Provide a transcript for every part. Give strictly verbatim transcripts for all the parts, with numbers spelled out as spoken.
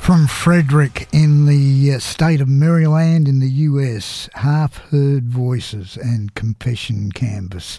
From Frederick in the state of Maryland in the U S, Half-Heard Voices and Confession Canvas.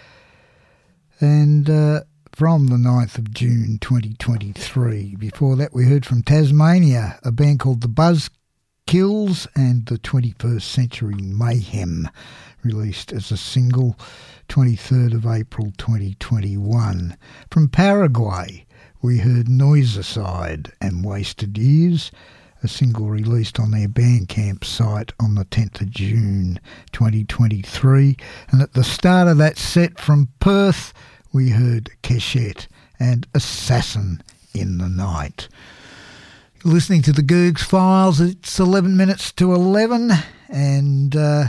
And uh, from the ninth of June twenty twenty-three. Before that we heard from Tasmania, a band called the Buzzkills and the twenty-first Century Mayhem, released as a single twenty-third of April twenty twenty-one. From Paraguay, we heard Noisicide and Wasted Years, a single released on their Bandcamp site on the tenth of June twenty twenty-three. And at the start of that set from Perth, we heard Keshet and Assassin in the Night. You're listening to the Gergs Files. It's eleven minutes to eleven, and uh,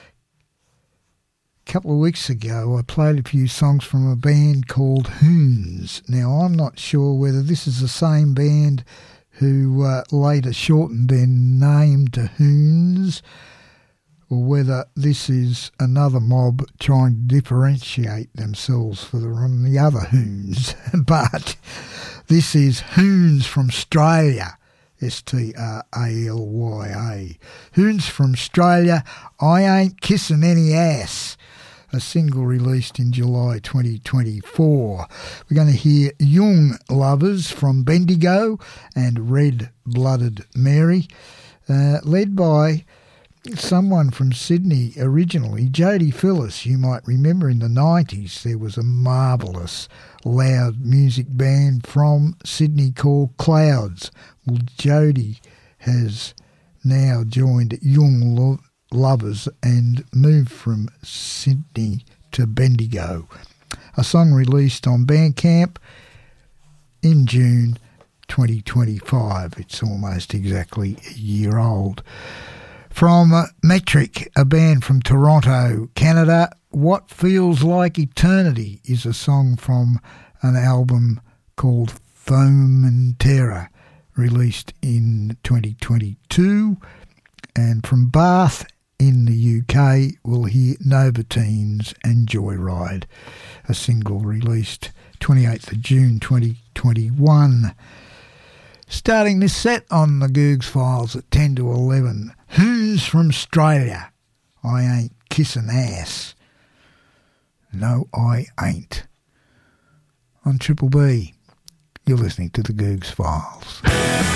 a couple of weeks ago I played a few songs from a band called Hoons. Now I'm not sure whether this is the same band who uh, later shortened their name to Hoons, or whether this is another mob trying to differentiate themselves from the other Hoons. But this is Hoons from Australia, S T R A L Y A. Hoons from Australia, I Ain't Kissing Any Ass, a single released in July twenty twenty-four. We're going to hear Young Lovers from Bendigo and Red Blooded Mary, uh, led by someone from Sydney originally, Jodie Phillis. You might remember in the nineties there was a marvellous loud music band from Sydney called Clouds. Well, Jodie has now joined Young Lo- Lovers and moved from Sydney to Bendigo. A song released on Bandcamp in June twenty twenty-five. It's almost exactly a year old. From Metric, a band from Toronto, Canada, What Feels Like Eternity is a song from an album called Foam and Terror, released in twenty twenty-two. And from Bath in the U K, we'll hear Novateens and Joyride, a single released twenty-eighth of June twenty twenty-one. Starting this set on the Gergs Files at ten to eleven, Who's from Australia? I Ain't Kissing Ass. No, I ain't. On Triple B, you're listening to the Gergs Files.